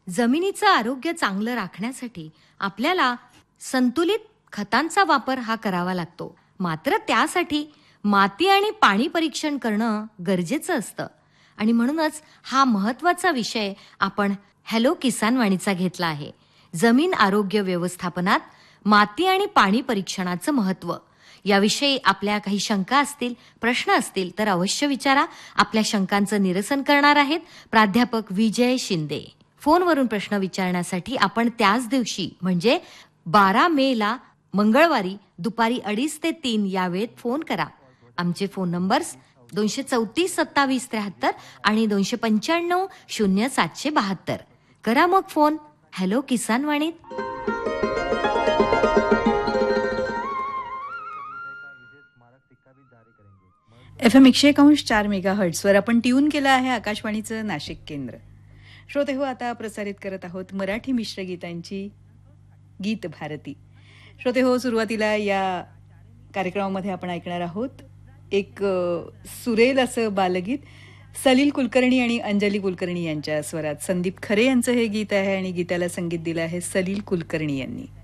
जमिनीचं आरोग्य चांगलं राखण्यासाठी आपल्याला संतुलित खतांचा वापर हा करावा लागतो. मात्र त्यासाठी माती आणि पाणी परीक्षण करणं गरजेचं असतं. आणि म्हणूनच हा महत्त्वाचा विषय आपण हॅलो किसान वाणीचा घेतला आहे. जमीन आरोग्य व्यवस्थापनात माती आणि पाणी परीक्षणाचं महत्त्व याविषयी आपल्या काही शंका असतील, प्रश्न असतील तर अवश्य विचारा. आपल्या शंकांचं निरसन करणार आहेत प्राध्यापक विजय शिंदे. फोनवरून प्रश्न विचारण्यासाठी आपण त्याच दिवशी म्हणजे 12 मेला मंगळवारी दुपारी 2:30 ते 3 या वेळेत फोन करा. आमचे फोन नंबर्स 234-2773 आणि 295-0772. करा मग फोन. हॅलो किसान वाणीत. FM 101.4 मेगाहर्ट्झवर आपण ट्यून केलं आहे आकाशवाणीचं नाशिक केंद्र. श्रोते हो, आता प्रसारित करत आहोत मराठी मिश्र गीतांची गीत भारती. श्रोते हो, सुरुवातीला या कार्यक्रमामध्ये आपण ऐकणार आहोत एक सुरेल असं बालगीत. सलील कुलकर्णी आणि अंजली कुलकर्णी यांच्या स्वरात संदीप खरे यांचं हे गीत आहे आणि गीताला संगीत दिलं आहे सलील कुलकर्णी यांनी.